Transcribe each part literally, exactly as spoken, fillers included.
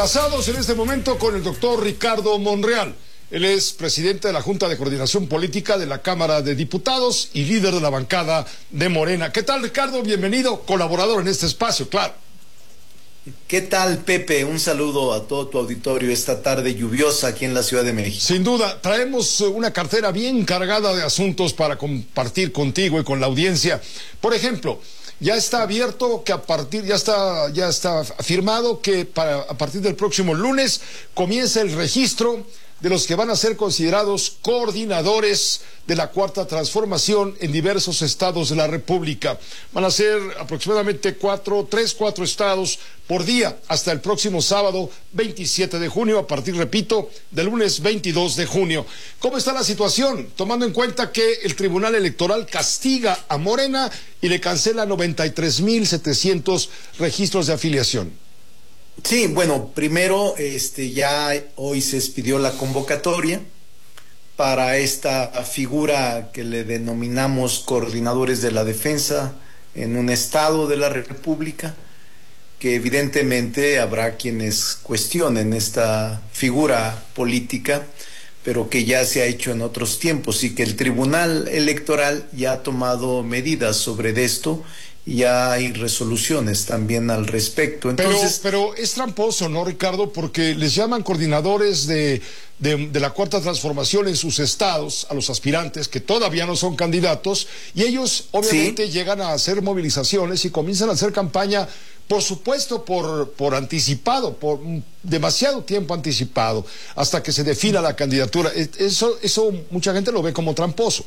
Pasados en este momento con el doctor Ricardo Monreal. Él es presidente de la Junta de Coordinación Política de la Cámara de Diputados y líder de la bancada de Morena. ¿Qué tal, Ricardo? Bienvenido, colaborador en este espacio, claro. ¿Qué tal, Pepe? Un saludo a todo tu auditorio esta tarde lluviosa aquí en la Ciudad de México. Sin duda, traemos una cartera bien cargada de asuntos para compartir contigo y con la audiencia. Por ejemplo, ya está abierto que a partir, ya está, ya está firmado que para, a partir del próximo lunes comienza el registro de los que van a ser considerados coordinadores de la Cuarta Transformación en diversos estados de la República. Van a ser aproximadamente cuatro, tres, cuatro estados por día hasta el próximo sábado veintisiete de junio, a partir, repito, del lunes veintidós de junio. ¿Cómo está la situación? Tomando en cuenta que el Tribunal Electoral castiga a Morena y le cancela noventa y tres mil setecientos registros de afiliación. Sí, bueno, primero este, ya hoy se expidió la convocatoria para esta figura que le denominamos coordinadores de la defensa en un estado de la República, que evidentemente habrá quienes cuestionen esta figura política, pero que ya se ha hecho en otros tiempos y que el Tribunal Electoral ya ha tomado medidas sobre esto. Ya hay resoluciones también al respecto. Entonces, pero, pero es tramposo, ¿no, Ricardo? Porque les llaman coordinadores de, de, de la Cuarta Transformación en sus estados a los aspirantes que todavía no son candidatos, y ellos obviamente ¿sí? llegan a hacer movilizaciones y comienzan a hacer campaña, por supuesto, por, por anticipado, por demasiado tiempo anticipado, hasta que se defina la candidatura. Eso, eso mucha gente lo ve como tramposo.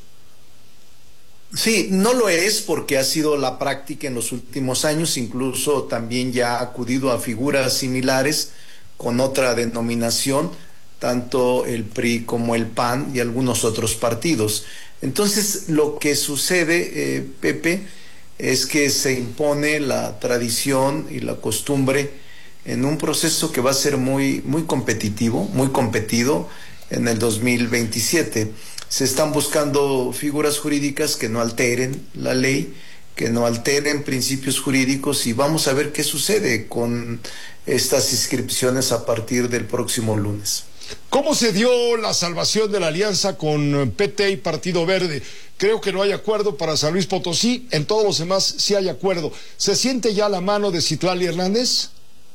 Sí, no lo es porque ha sido la práctica en los últimos años, incluso también ya ha acudido a figuras similares con otra denominación, tanto el P R I como el P A N y algunos otros partidos. Entonces, lo que sucede, eh, Pepe, es que se impone la tradición y la costumbre en un proceso que va a ser muy, muy competitivo, muy competido en el dos mil veintisiete. Se están buscando figuras jurídicas que no alteren la ley, que no alteren principios jurídicos, y vamos a ver qué sucede con estas inscripciones a partir del próximo lunes. ¿Cómo se dio la salvación de la alianza con P T y Partido Verde? Creo que no hay acuerdo para San Luis Potosí, en todos los demás sí hay acuerdo. ¿Se siente ya la mano de Citlali Hernández?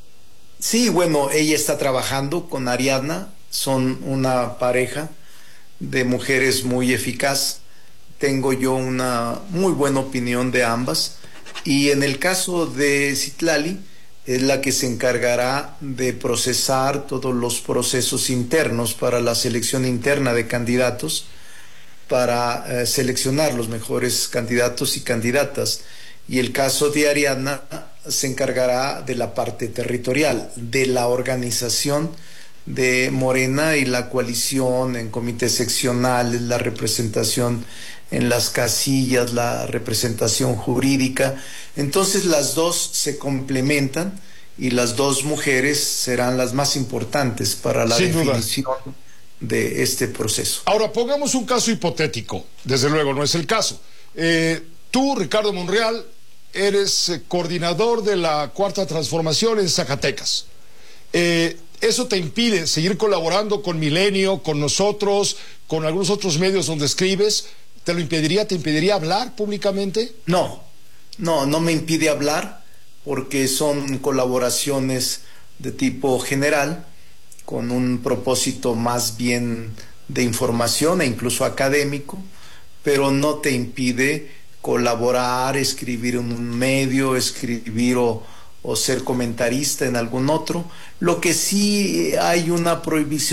Sí, bueno, ella está trabajando con Ariadna, son una pareja de mujeres muy eficaz. Tengo yo una muy buena opinión de ambas, y en el caso de Citlali es la que se encargará de procesar todos los procesos internos para la selección interna de candidatos, para eh, seleccionar los mejores candidatos y candidatas, y el caso de Ariadna se encargará de la parte territorial, de la organización de Morena y la coalición en comités seccionales, la representación en las casillas, la representación jurídica. Entonces las dos se complementan y las dos mujeres serán las más importantes para la Sin definición duda. de este proceso. Ahora, pongamos un caso hipotético, desde luego no es el caso. Eh, tú, Ricardo Monreal, eres eh, coordinador de la Cuarta Transformación en Zacatecas. Eh, ¿Eso te impide seguir colaborando con Milenio, con nosotros, con algunos otros medios donde escribes? ¿Te lo impediría? ¿Te impediría hablar públicamente? No, no, no me impide hablar porque son colaboraciones de tipo general, con un propósito más bien de información e incluso académico, pero no te impide colaborar, escribir en un medio, escribir o... o ser comentarista en algún otro. Lo que sí hay una prohibición